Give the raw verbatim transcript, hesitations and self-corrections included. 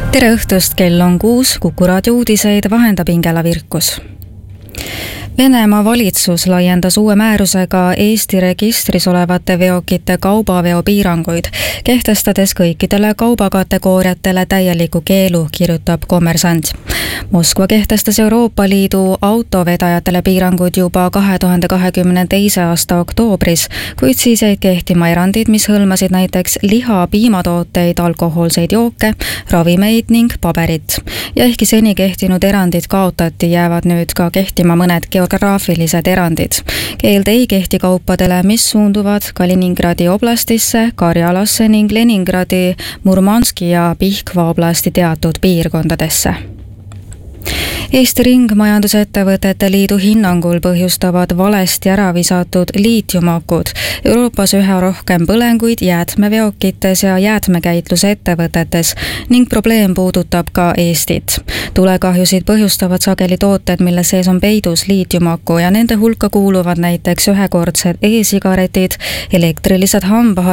tere õhtust, kell on kuus, Kuku raadio uudiseid vahendab Ingela Virkus. Venemaa valitsus laiendas uue määrusega Eesti registris olevate veokite kaubaveo piiranguid, kehtestades kõikidele kaubakategooriatele täieliku keelu, kirjutab Kommersant. Moskva kehtestas Euroopa Liidu autovedajatele piirangud juba kahe tuhande kahekümne teise aasta oktoobris, kuid siis jäid kehtima erandid, mis hõlmasid näiteks liha, piimatooteid, alkohoolseid jooke, ravimeid ning paberit. Ja ehkki seni kehtinud erandid kaotati, jäävad nüüd ka kehtima mõned geograafilised erandid. Keeld ei kehti kaupadele, mis suunduvad Kaliningradi oblastisse, Karjalasse ning Leningradi, Murmanski ja Pihkva oblasti teatud piirkondadesse. Eesti Ringmajandusettevõtete Liidu hinnangul põhjustavad valesti ära visatud liitiumakud Euroopas üha rohkem põlenguid jäätmeveokites ja jäätmekäitlusettevõtetes ning probleem puudutab ka Eestit. Tulekahjusid põhjustavad sageli tooted, mille sees on peidus liitiumaku ja nende hulka kuuluvad näiteks ühekordsed e-sigaretid, elektrilised hambaharjad,